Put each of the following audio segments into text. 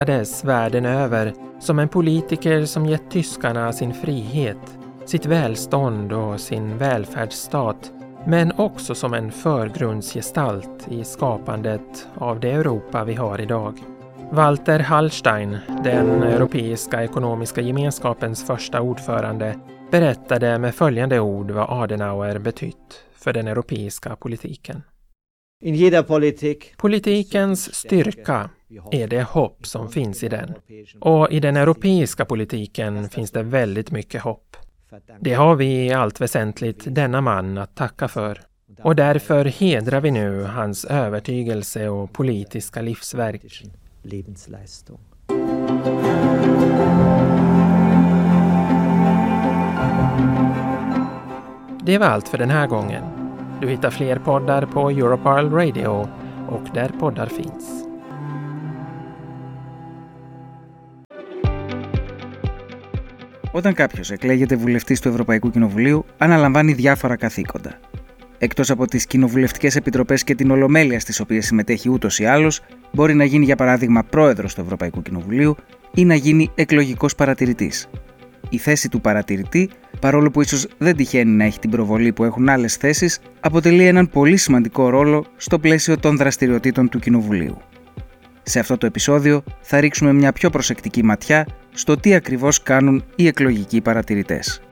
världen över som en politiker som gett tyskarna sin frihet, sitt välstånd och sin välfärdsstat, men också som en förgrundsgestalt i skapandet av det Europa vi har idag. Walter Hallstein, den europeiska ekonomiska gemenskapens första ordförande, berättade med följande ord vad Adenauer betytt för den europeiska politiken. Politikens styrka är det hopp som finns i den. Och i den europeiska politiken finns det väldigt mycket hopp. Det har vi i allt väsentligt denna man att tacka för. Och därför hedrar vi nu hans övertygelse och politiska livsverk. Det var allt för den här gången. Du hittar fler poddar på Europarl Radio och där poddar finns. Όταν κάποιος εκλέγεται βουλευτής του Ευρωπαϊκού Κοινοβουλίου, αναλαμβάνει διάφορα καθήκοντα. Εκτός από τις κοινοβουλευτικές επιτροπές και την ολομέλεια στις οποίες συμμετέχει ούτως ή άλλως, μπορεί να γίνει για παράδειγμα πρόεδρος του Ευρωπαϊκού Κοινοβουλίου ή να γίνει εκλογικός παρατηρητής. Η θέση του παρατηρητή, παρόλο που ίσως δεν τυχαίνει να έχει την προβολή που έχουν άλλες θέσεις, αποτελεί έναν πολύ σημαντικό ρόλο στο πλαίσιο των δραστηριοτήτων του Κοινοβουλίου. Σε αυτό το επεισόδιο θα ρίξουμε μια πιο προσεκτική ματιά στο τι ακριβώς κάνουν οι εκλογικοί παρατηρητές.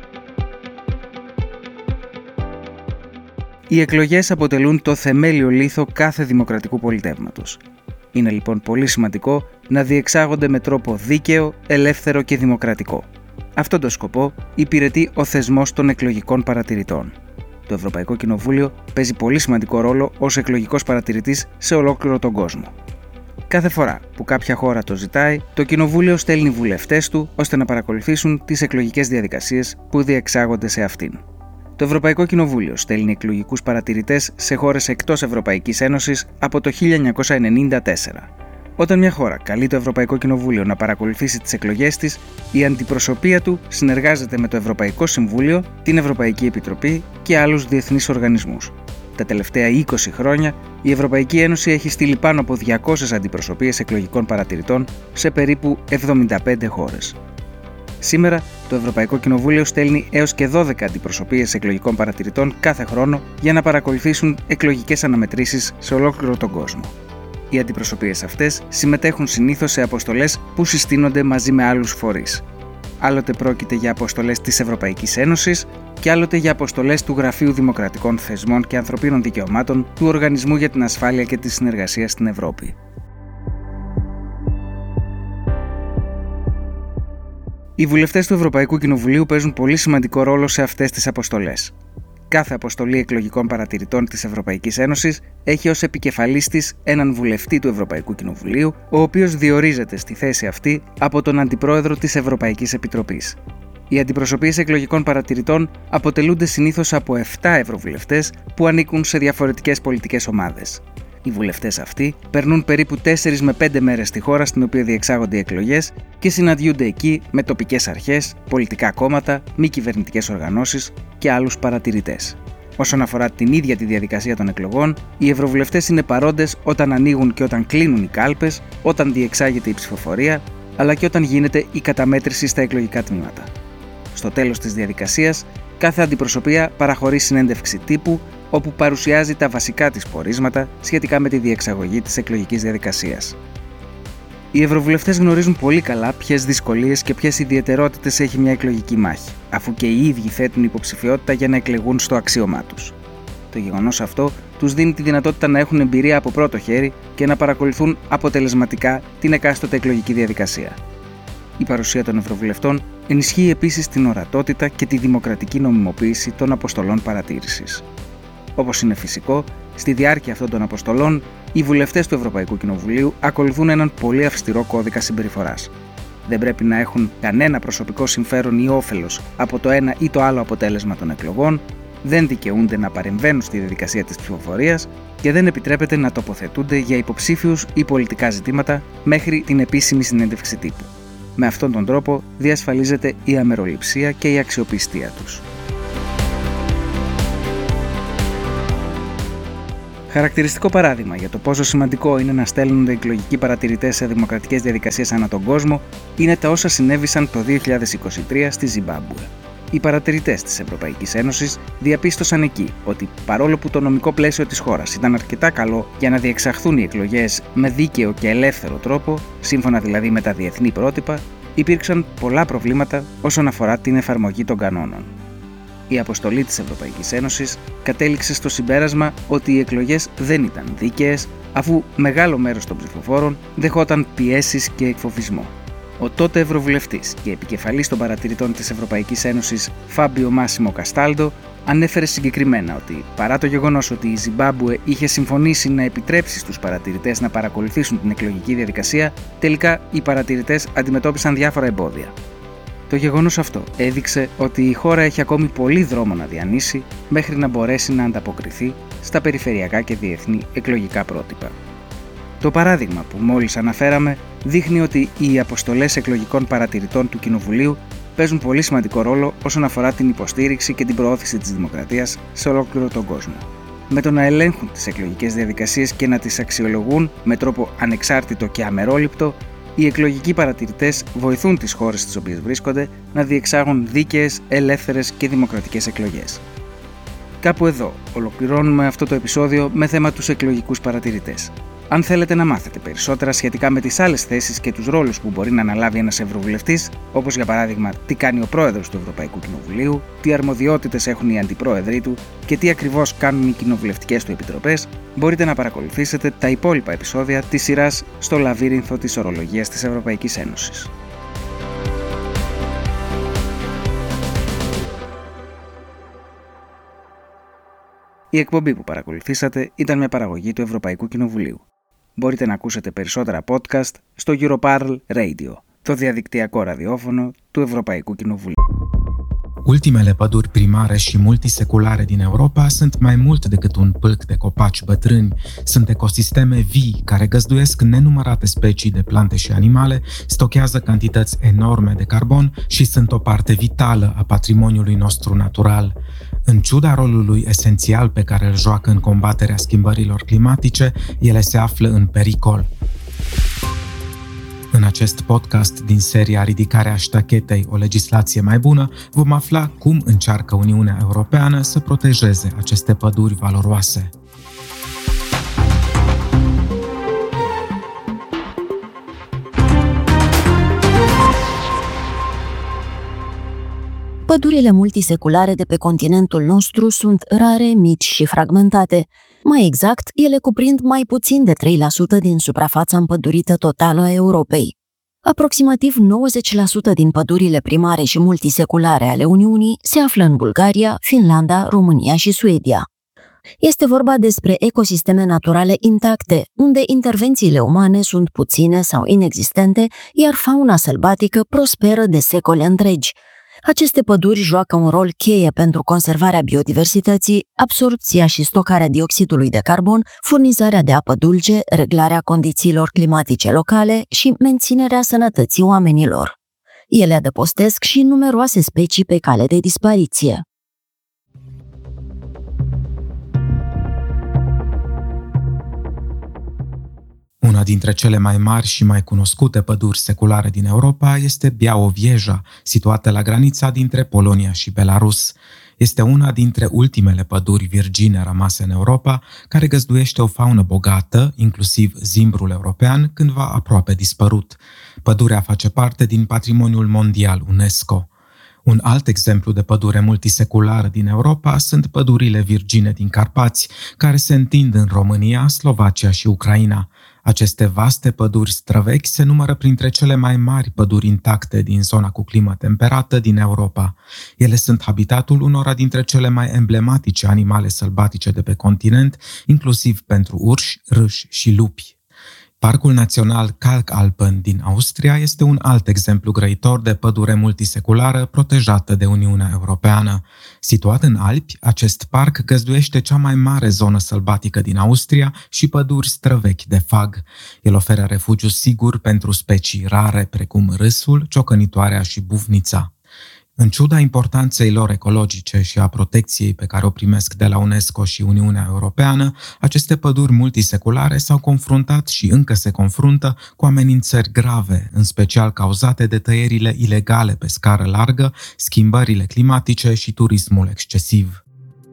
Οι εκλογές αποτελούν το θεμέλιο λίθο κάθε δημοκρατικού πολιτεύματος. Είναι λοιπόν πολύ σημαντικό να διεξάγονται με τρόπο δίκαιο, ελεύθερο και δημοκρατικό. Αυτόν τον σκοπό υπηρετεί ο θεσμός των εκλογικών παρατηρητών. Το Ευρωπαϊκό Κοινοβούλιο παίζει πολύ σημαντικό ρόλο ως εκλογικός παρατηρητής σε ολόκληρο τον κόσμο. Κάθε φορά που κάποια χώρα το ζητάει, το Κοινοβούλιο στέλνει βουλευτές του ώστε να παρακολουθήσουν τις εκλογικές διαδικασίες που διεξάγονται σε αυτήν. Το Ευρωπαϊκό Κοινοβούλιο στέλνει εκλογικούς παρατηρητές σε χώρες εκτός Ευρωπαϊκής Ένωσης από το 1994. Όταν μια χώρα καλεί το Ευρωπαϊκό Κοινοβούλιο να παρακολουθήσει τις εκλογές της, η αντιπροσωπεία του συνεργάζεται με το Ευρωπαϊκό Συμβούλιο, την Ευρωπαϊκή Επιτροπή και άλλους διεθνείς οργανισμούς. Τα τελευταία 20 χρόνια, η Ευρωπαϊκή Ένωση έχει στείλει πάνω από 200 αντιπροσωπείες εκλογικών παρατηρητών σε περίπου 75 χώρες. Σήμερα, το Ευρωπαϊκό Κοινοβούλιο στέλνει έως και 12 αντιπροσωπείες εκλογικών παρατηρητών κάθε χρόνο για να παρακολουθήσουν εκλογικές αναμετρήσεις σε ολόκληρο τον κόσμο. Οι αντιπροσωπείες αυτές συμμετέχουν συνήθως σε αποστολές που συστήνονται μαζί με άλλους φορείς. Άλλοτε πρόκειται για αποστολές της Ευρωπαϊκής Ένωσης και άλλοτε για αποστολές του Γραφείου Δημοκρατικών Θεσμών και Ανθρωπίνων Δικαιωμάτων του Οργανισμού για την Ασφάλεια και τη Συνεργασία στην Ευρώπη. Οι βουλευτές του Ευρωπαϊκού Κοινοβουλίου παίζουν πολύ σημαντικό ρόλο σε αυτές τις αποστολές. Κάθε αποστολή εκλογικών παρατηρητών της Ευρωπαϊκής Ένωσης έχει ως επικεφαλής της έναν βουλευτή του Ευρωπαϊκού Κοινοβουλίου, ο οποίος διορίζεται στη θέση αυτή από τον Αντιπρόεδρο της Ευρωπαϊκής Επιτροπής. Οι αντιπροσωπείες εκλογικών παρατηρητών αποτελούνται συνήθως από 7 ευρωβουλευτές που ανήκουν σε διαφορετικές πολιτικές ομάδες. Οι βουλευτές αυτοί περνούν περίπου 4 με 5 μέρες στη χώρα στην οποία διεξάγονται οι εκλογές και συναντιούνται εκεί με τοπικές αρχές, πολιτικά κόμματα, μη κυβερνητικές οργανώσεις και άλλους παρατηρητές. Όσον αφορά την ίδια τη διαδικασία των εκλογών, οι ευρωβουλευτές είναι παρόντες όταν ανοίγουν και όταν κλείνουν οι κάλπες, όταν διεξάγεται η ψηφοφορία, αλλά και όταν γίνεται η καταμέτρηση στα εκλογικά τμήματα. Στο τέλος της διαδικασίας, κάθε αντιπροσωπεία παραχωρεί συνέντευξη τύπου, όπου παρουσιάζει τα βασικά της πορίσματα σχετικά με τη διεξαγωγή της εκλογικής διαδικασίας. Οι ευρωβουλευτές γνωρίζουν πολύ καλά ποιες δυσκολίες και ποιες ιδιαιτερότητες έχει μια εκλογική μάχη, αφού και οι ίδιοι θέτουν υποψηφιότητα για να εκλεγούν στο αξίωμά τους. Το γεγονός αυτό τους δίνει τη δυνατότητα να έχουν εμπειρία από πρώτο χέρι και να παρακολουθούν αποτελεσματικά την εκάστοτε εκλογική διαδικασία. Η παρουσία των ευρωβουλευτών ενισχύει επίσης την ορατότητα και τη δημοκρατική νομιμοποίηση των αποστολών παρατήρησης. Όπως είναι φυσικό, στη διάρκεια αυτών των αποστολών, οι βουλευτές του Ευρωπαϊκού Κοινοβουλίου ακολουθούν έναν πολύ αυστηρό κώδικα συμπεριφοράς. Δεν πρέπει να έχουν κανένα προσωπικό συμφέρον ή όφελος από το ένα ή το άλλο αποτέλεσμα των εκλογών, δεν δικαιούνται να παρεμβαίνουν στη διαδικασία της ψηφοφορίας και δεν επιτρέπεται να τοποθετούνται για υποψήφιους ή πολιτικά ζητήματα μέχρι την επίσημη συνέντευξη τύπου. Με αυτόν τον τρόπο διασφαλίζεται η αμεροληψία και η αξιοπιστία τους. Χαρακτηριστικό παράδειγμα για το πόσο σημαντικό είναι να στέλνονται εκλογικοί παρατηρητές σε δημοκρατικές διαδικασίες ανά τον κόσμο είναι τα όσα συνέβησαν το 2023 στη Ζιμπάμπουε. Οι παρατηρητές της Ευρωπαϊκής Ένωσης διαπίστωσαν εκεί ότι παρόλο που το νομικό πλαίσιο της χώρας ήταν αρκετά καλό για να διεξαχθούν οι εκλογές με δίκαιο και ελεύθερο τρόπο, σύμφωνα δηλαδή με τα διεθνή πρότυπα, υπήρξαν πολλά προβλήματα όσον αφορά την εφαρμογή των κανόνων. Η αποστολή της Ευρωπαϊκής Ένωσης κατέληξε στο συμπέρασμα ότι οι εκλογές δεν ήταν δίκαιες, αφού μεγάλο μέρος των ψηφοφόρων δεχόταν πιέσεις και εκφοβισμό. Ο τότε Ευρωβουλευτής και επικεφαλής των παρατηρητών της Ευρωπαϊκής Ένωσης, Φάμπιο Μάσιμο Καστάλντο, ανέφερε συγκεκριμένα ότι παρά το γεγονός ότι η Ζιμπάμπουε είχε συμφωνήσει να επιτρέψει στους παρατηρητές να παρακολουθήσουν την εκλογική διαδικασία, τελικά οι παρατηρητές αντιμετώπισαν διάφορα εμπόδια. Το γεγονός αυτό έδειξε ότι η χώρα έχει ακόμη πολύ δρόμο να διανύσει μέχρι να μπορέσει να ανταποκριθεί στα περιφερειακά και διεθνή εκλογικά πρότυπα. Το παράδειγμα που μόλις αναφέραμε δείχνει ότι οι αποστολές εκλογικών παρατηρητών του Κοινοβουλίου παίζουν πολύ σημαντικό ρόλο όσον αφορά την υποστήριξη και την προώθηση της δημοκρατίας σε ολόκληρο τον κόσμο. Με το να ελέγχουν τις εκλογικές διαδικασίες και να τις αξιολογούν με τρόπο ανεξάρτητο και αμερόληπτο, οι εκλογικοί παρατηρητές βοηθούν τις χώρες στις οποίες βρίσκονται να διεξάγουν δίκαιες, ελεύθερες και δημοκρατικές εκλογές. Κάπου εδώ ολοκληρώνουμε αυτό το επεισόδιο με θέμα τους εκλογικούς παρατηρητές. Αν θέλετε να μάθετε περισσότερα σχετικά με τις άλλες θέσεις και τους ρόλους που μπορεί να αναλάβει ένας ευρωβουλευτής, όπως για παράδειγμα τι κάνει ο πρόεδρος του Ευρωπαϊκού Κοινοβουλίου, τι αρμοδιότητες έχουν οι αντιπρόεδροι του και τι ακριβώς κάνουν οι κοινοβουλευτικές του επιτροπές, μπορείτε να παρακολουθήσετε τα υπόλοιπα επεισόδια της σειράς στο λαβύρινθο της ορολογίας της Ευρωπαϊκής Ένωσης. Η εκπομπή που παρακολουθήσατε ήταν μια παραγωγή του Ευρωπαϊκού Κοινοβουλίου. Μπορείτε να ακούσετε περισσότερα podcast στο Europarl Radio, το διαδικτυακό ραδιόφωνο του Ευρωπαϊκού Κοινοβουλίου. Ultimele păduri primare și multiseculare din Europa sunt mai mult decât un pâlc de copaci bătrâni. Sunt ecosisteme vii care găzduiesc nenumărate specii de plante și animale, stochează cantități enorme de carbon și sunt o parte vitală a patrimoniului nostru natural. În ciuda rolului esențial pe care îl joacă în combaterea schimbărilor climatice, ele se află în pericol. În acest podcast din seria Ridicarea ștachetei, o legislație mai bună, vom afla cum încearcă Uniunea Europeană să protejeze aceste păduri valoroase. Pădurile multiseculare de pe continentul nostru sunt rare, mici și fragmentate. Mai exact, ele cuprind mai puțin de 3% din suprafața împădurită totală a Europei. Aproximativ 90% din pădurile primare și multiseculare ale Uniunii se află în Bulgaria, Finlanda, România și Suedia. Este vorba despre ecosisteme naturale intacte, unde intervențiile umane sunt puține sau inexistente, iar fauna sălbatică prosperă de secole întregi. Aceste păduri joacă un rol cheie pentru conservarea biodiversității, absorbția și stocarea dioxidului de carbon, furnizarea de apă dulce, reglarea condițiilor climatice locale și menținerea sănătății oamenilor. Ele adăpostesc și numeroase specii pe cale de dispariție. Una dintre cele mai mari și mai cunoscute păduri seculare din Europa este Białowieża, situată la granița dintre Polonia și Belarus. Este una dintre ultimele păduri virgine rămase în Europa, care găzduiește o faună bogată, inclusiv zimbrul european, cândva aproape dispărut. Pădurea face parte din patrimoniul mondial UNESCO. Un alt exemplu de pădure multiseculară din Europa sunt pădurile virgine din Carpați, care se întind în România, Slovacia și Ucraina. Aceste vaste păduri străvechi se numără printre cele mai mari păduri intacte din zona cu climă temperată din Europa. Ele sunt habitatul unora dintre cele mai emblematice animale sălbatice de pe continent, inclusiv pentru urși, râși și lupi. Parcul Național Kalkalpen din Austria este un alt exemplu grăitor de pădure multiseculară protejată de Uniunea Europeană. Situat în Alpi, acest parc găzduiește cea mai mare zonă sălbatică din Austria și păduri străvechi de fag. El oferă refugiu sigur pentru specii rare precum râsul, ciocănitoarea și bufnița. În ciuda importanței lor ecologice și a protecției pe care o primesc de la UNESCO și Uniunea Europeană, aceste păduri multiseculare s-au confruntat și încă se confruntă cu amenințări grave, în special cauzate de tăierile ilegale pe scară largă, schimbările climatice și turismul excesiv.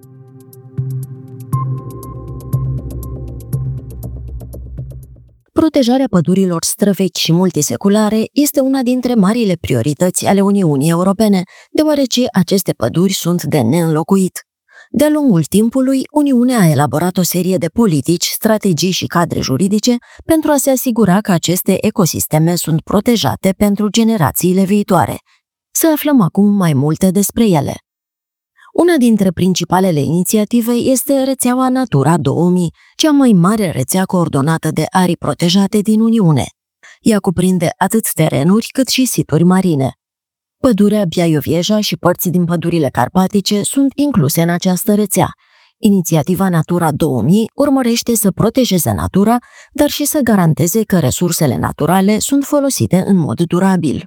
Protejarea pădurilor străvechi și multiseculare este una dintre marile priorități ale Uniunii Europene, deoarece aceste păduri sunt de neînlocuit. De-a lungul timpului, Uniunea a elaborat o serie de politici, strategii și cadre juridice pentru a se asigura că aceste ecosisteme sunt protejate pentru generațiile viitoare. Să aflăm acum mai multe despre ele. Una dintre principalele inițiative este rețeaua Natura 2000, cea mai mare rețea coordonată de arii protejate din Uniune. Ea cuprinde atât terenuri cât și situri marine. Pădurea Biaiovieja și părți din pădurile carpatice sunt incluse în această rețea. Inițiativa Natura 2000 urmărește să protejeze natura, dar și să garanteze că resursele naturale sunt folosite în mod durabil.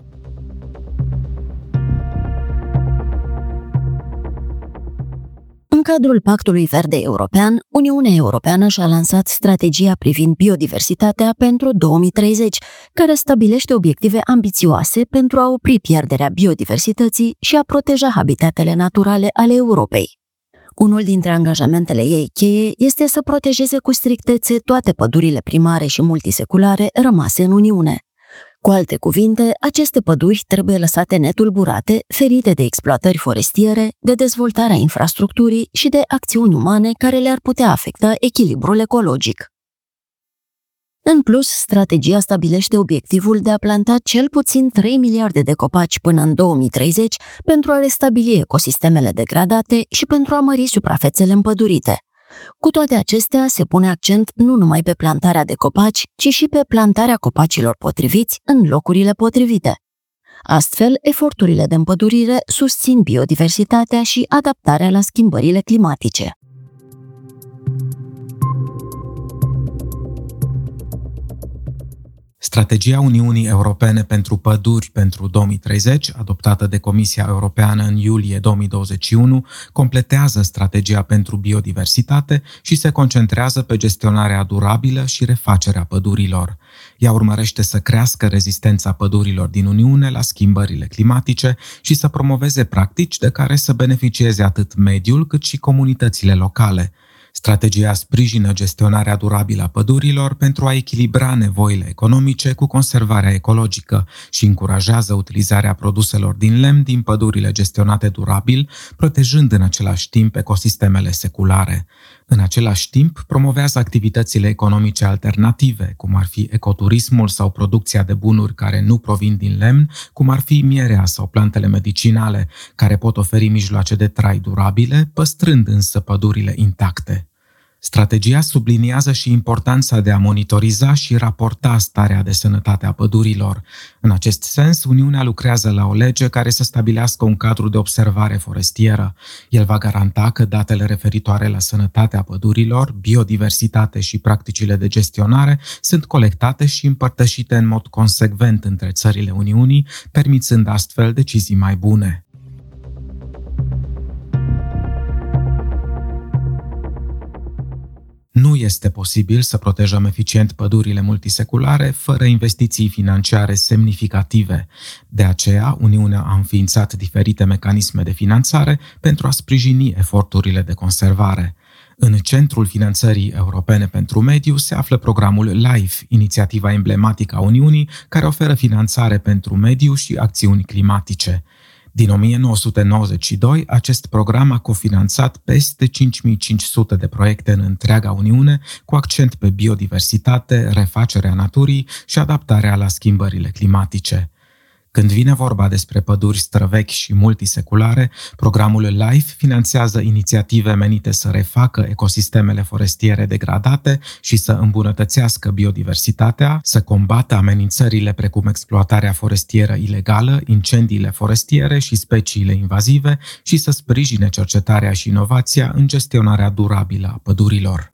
În cadrul Pactului Verde European, Uniunea Europeană și-a lansat strategia privind biodiversitatea pentru 2030, care stabilește obiective ambițioase pentru a opri pierderea biodiversității și a proteja habitatele naturale ale Europei. Unul dintre angajamentele ei cheie este să protejeze cu strictețe toate pădurile primare și multiseculare rămase în Uniune. Cu alte cuvinte, aceste păduri trebuie lăsate netulburate, ferite de exploatări forestiere, de dezvoltarea infrastructurii și de acțiuni umane care le-ar putea afecta echilibrul ecologic. În plus, strategia stabilește obiectivul de a planta cel puțin 3 miliarde de copaci până în 2030 pentru a restabili ecosistemele degradate și pentru a mări suprafețele împădurite. Cu toate acestea, se pune accent nu numai pe plantarea de copaci, ci și pe plantarea copacilor potriviți în locurile potrivite. Astfel, eforturile de împădurire susțin biodiversitatea și adaptarea la schimbările climatice. Strategia Uniunii Europene pentru păduri pentru 2030, adoptată de Comisia Europeană în iulie 2021, completează strategia pentru biodiversitate și se concentrează pe gestionarea durabilă și refacerea pădurilor. Ea urmărește să crească rezistența pădurilor din Uniune la schimbările climatice și să promoveze practici de care să beneficieze atât mediul cât și comunitățile locale. Strategia sprijină gestionarea durabilă a pădurilor pentru a echilibra nevoile economice cu conservarea ecologică și încurajează utilizarea produselor din lemn din pădurile gestionate durabil, protejând în același timp ecosistemele seculare. În același timp, promovează activitățile economice alternative, cum ar fi ecoturismul sau producția de bunuri care nu provin din lemn, cum ar fi mierea sau plantele medicinale, care pot oferi mijloace de trai durabile, păstrând însă pădurile intacte. Strategia subliniază și importanța de a monitoriza și raporta starea de sănătate a pădurilor. În acest sens, Uniunea lucrează la o lege care să stabilească un cadru de observare forestieră. El va garanta că datele referitoare la sănătatea pădurilor, biodiversitate și practicile de gestionare sunt colectate și împărtășite în mod consecvent între țările Uniunii, permițând astfel decizii mai bune. Nu este posibil să protejăm eficient pădurile multiseculare fără investiții financiare semnificative. De aceea, Uniunea a înființat diferite mecanisme de finanțare pentru a sprijini eforturile de conservare. În centrul finanțării europene pentru mediu se află programul LIFE, inițiativa emblematică a Uniunii, care oferă finanțare pentru mediu și acțiuni climatice. Din 1992, acest program a cofinanțat peste 5500 de proiecte în întreaga Uniune, cu accent pe biodiversitate, refacerea naturii și adaptarea la schimbările climatice. Când vine vorba despre păduri străvechi și multiseculare, programul LIFE finanțează inițiative menite să refacă ecosistemele forestiere degradate și să îmbunătățească biodiversitatea, să combată amenințările precum exploatarea forestieră ilegală, incendiile forestiere și speciile invazive și să sprijine cercetarea și inovația în gestionarea durabilă a pădurilor.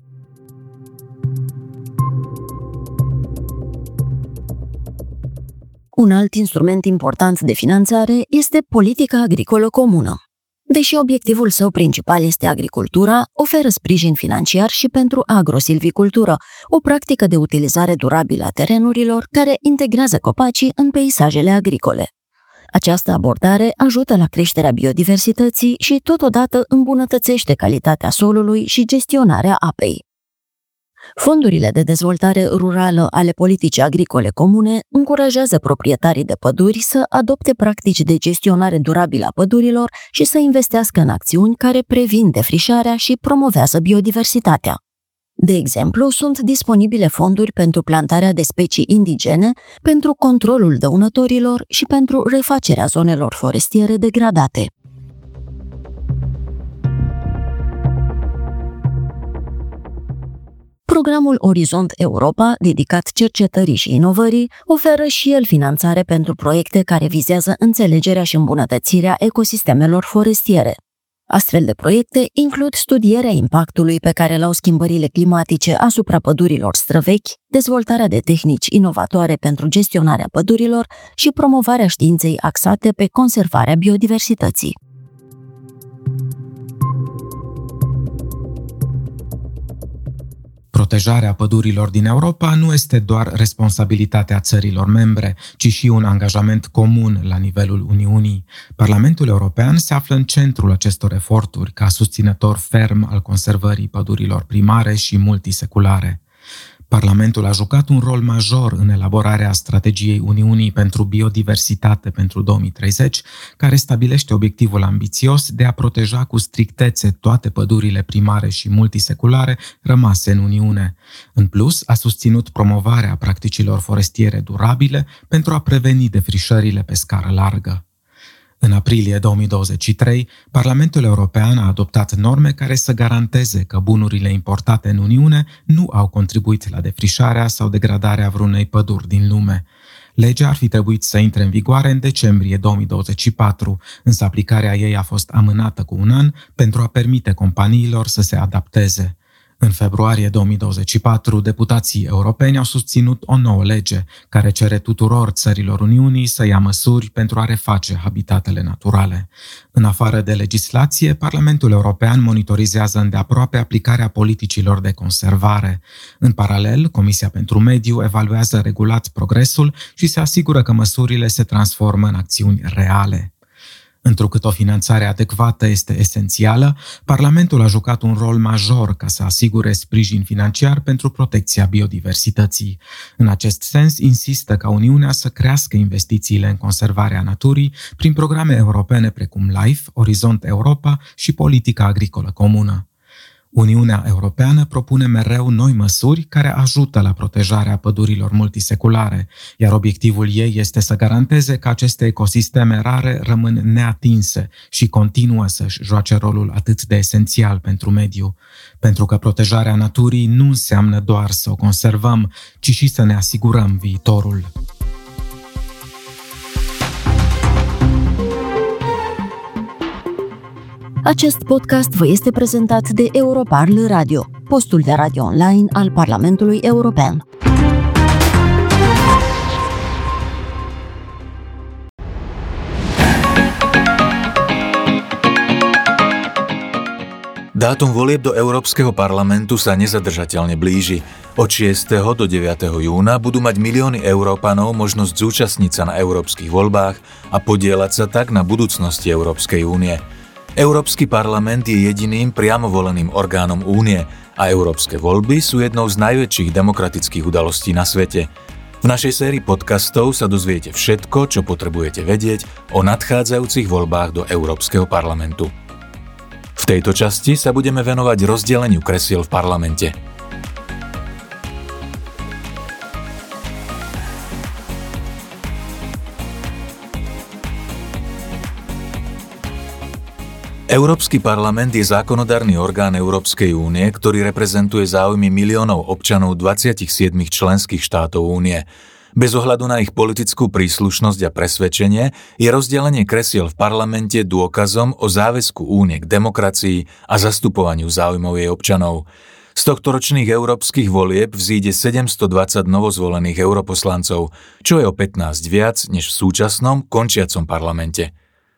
Un alt instrument important de finanțare este politica agricolă comună. Deși obiectivul său principal este agricultura, oferă sprijin financiar și pentru agrosilvicultură, o practică de utilizare durabilă a terenurilor care integrează copacii în peisajele agricole. Această abordare ajută la creșterea biodiversității și totodată îmbunătățește calitatea solului și gestionarea apei. Fondurile de dezvoltare rurală ale politicii agricole comune încurajează proprietarii de păduri să adopte practici de gestionare durabilă a pădurilor și să investească în acțiuni care previn defrișarea și promovează biodiversitatea. De exemplu, sunt disponibile fonduri pentru plantarea de specii indigene, pentru controlul dăunătorilor și pentru refacerea zonelor forestiere degradate. Programul Orizont Europa, dedicat cercetării și inovării, oferă și el finanțare pentru proiecte care vizează înțelegerea și îmbunătățirea ecosistemelor forestiere. Astfel de proiecte includ studierea impactului pe care l-au schimbările climatice asupra pădurilor străvechi, dezvoltarea de tehnici inovatoare pentru gestionarea pădurilor și promovarea științei axate pe conservarea biodiversității. Protejarea pădurilor din Europa nu este doar responsabilitatea țărilor membre, ci și un angajament comun la nivelul Uniunii. Parlamentul European se află în centrul acestor eforturi ca susținător ferm al conservării pădurilor primare și multiseculare. Parlamentul a jucat un rol major în elaborarea strategiei Uniunii pentru biodiversitate pentru 2030, care stabilește obiectivul ambițios de a proteja cu strictețe toate pădurile primare și multiseculare rămase în Uniune. În plus, a susținut promovarea practicilor forestiere durabile pentru a preveni defrișările pe scară largă. În aprilie 2023, Parlamentul European a adoptat norme care să garanteze că bunurile importate în Uniune nu au contribuit la defrișarea sau degradarea vreunei păduri din lume. Legea ar fi trebuit să intre în vigoare în decembrie 2024, însă aplicarea ei a fost amânată cu un an pentru a permite companiilor să se adapteze. În februarie 2024, deputații europeni au susținut o nouă lege care cere tuturor țărilor Uniunii să ia măsuri pentru a reface habitatele naturale. În afară de legislație, Parlamentul European monitorizează îndeaproape aplicarea politicilor de conservare. În paralel, Comisia pentru Mediu evaluează regulat progresul și se asigură că măsurile se transformă în acțiuni reale. Întrucât o finanțare adecvată este esențială, Parlamentul a jucat un rol major ca să asigure sprijin financiar pentru protecția biodiversității. În acest sens, insistă ca Uniunea să crească investițiile în conservarea naturii prin programe europene precum LIFE, Orizont Europa și Politica Agricolă Comună. Uniunea Europeană propune mereu noi măsuri care ajută la protejarea pădurilor multiseculare, iar obiectivul ei este să garanteze că aceste ecosisteme rare rămân neatinse și continuă să-și joace rolul atât de esențial pentru mediu. Pentru că protejarea naturii nu înseamnă doar să o conservăm, ci și să ne asigurăm viitorul. Acest podcast vă este prezentat de Europarl Radio, postul de radio online al Parlamentului European. Dátum volieb do Európskeho parlamentu sa nezadržateľne blíži. Od 6. do 9. júna budú mať milióny Európanov možnosť zúčastniť sa na európskych voľbách a podieľať sa tak na budúcnosti Európskej únie. Európsky parlament je jediným priamo voleným orgánom únie a európske voľby sú jednou z najväčších demokratických udalostí na svete. V našej sérii podcastov sa dozviete všetko, čo potrebujete vedieť o nadchádzajúcich voľbách do Európskeho parlamentu. V tejto časti sa budeme venovať rozdeleniu kresiel v parlamente. Európsky parlament je zákonodárny orgán Európskej únie, ktorý reprezentuje záujmy miliónov občanov 27 členských štátov únie. Bez ohľadu na ich politickú príslušnosť a presvedčenie je rozdelenie kresiel v parlamente dôkazom o záväzku únie k demokracii a zastupovaniu záujmov jej občanov. Z tohtoročných európskych volieb vzíde 720 novozvolených europoslancov, čo je o 15 viac než v súčasnom končiacom parlamente.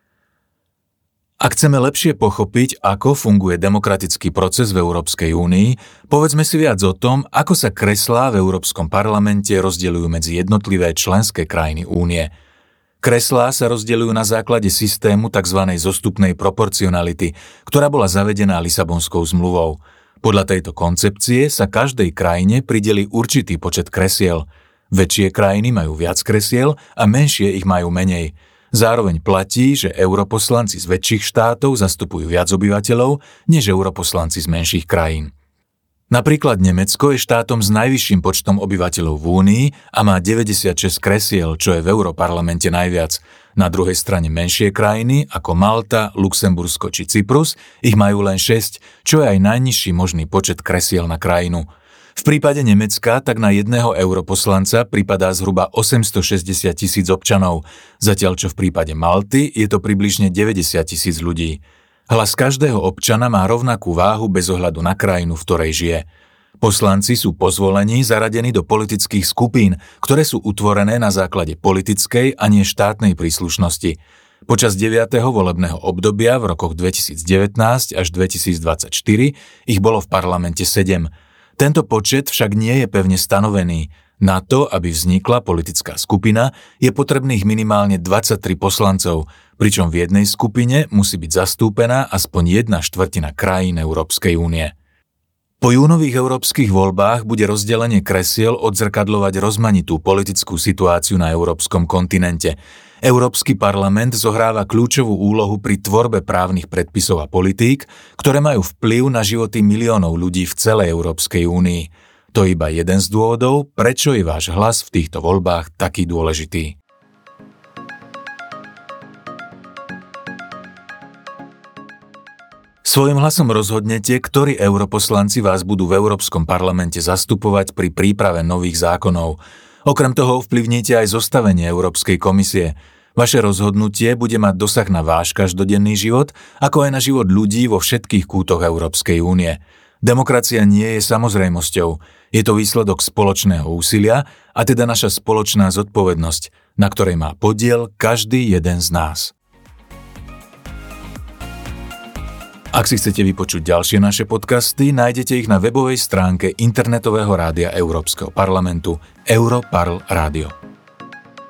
Ak chceme lepšie pochopiť, ako funguje demokratický proces v Európskej únii, povedzme si viac o tom, ako sa kreslá v Európskom parlamente rozdeľujú medzi jednotlivé členské krajiny únie. Kreslá sa rozdeľujú na základe systému tzv. Zostupnej proporcionality, ktorá bola zavedená Lisabonskou zmluvou. Podľa tejto koncepcie sa každej krajine prideli určitý počet kresiel. Väčšie krajiny majú viac kresiel a menšie ich majú menej. Zároveň platí, že europoslanci z väčších štátov zastupujú viac obyvateľov než europoslanci z menších krajín. Napríklad Nemecko je štátom s najvyšším počtom obyvateľov v Únii a má 96 kresiel, čo je v Europarlamente najviac. Na druhej strane menšie krajiny ako Malta, Luxembursko či Cyprus ich majú len 6, čo je aj najnižší možný počet kresiel na krajinu. V prípade Nemecka tak na jedného europoslanca pripadá zhruba 860 000 občanov, zatiaľ čo v prípade Malty je to približne 90 000 ľudí. Hlas každého občana má rovnakú váhu bez ohľadu na krajinu, v ktorej žije. Poslanci sú po zvolení zaradení do politických skupín, ktoré sú utvorené na základe politickej a nie štátnej príslušnosti. Počas 9. volebného obdobia v rokoch 2019 až 2024 ich bolo v parlamente 7. Tento počet však nie je pevne stanovený. Na to, aby vznikla politická skupina, je potrebných minimálne 23 poslancov, pričom v jednej skupine musí byť zastúpená aspoň 1/4 krajín Európskej únie. Po júnových európskych voľbách bude rozdelenie kresiel odzrkadľovať rozmanitú politickú situáciu na európskom kontinente. Európsky parlament zohráva kľúčovú úlohu pri tvorbe právnych predpisov a politík, ktoré majú vplyv na životy miliónov ľudí v celej Európskej únii. To je iba jeden z dôvodov, prečo je váš hlas v týchto voľbách taký dôležitý. Svojím hlasom rozhodnete, ktorí europoslanci vás budú v Európskom parlamente zastupovať pri príprave nových zákonov. Okrem toho ovplyvníte aj zostavenie Európskej komisie. Vaše rozhodnutie bude mať dosah na váš každodenný život, ako aj na život ľudí vo všetkých kútoch Európskej únie. Demokracia nie je samozrejmosťou. Je to výsledok spoločného úsilia a teda naša spoločná zodpovednosť, na ktorej má podiel každý jeden z nás. Ak si chcete vypočuť ďalšie naše podcasty, nájdete ich na webovej stránke internetového rádia Európskeho parlamentu Europarl Radio.